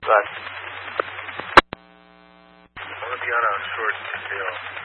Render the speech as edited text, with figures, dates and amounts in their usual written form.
Right. I'm going to be on a short detail.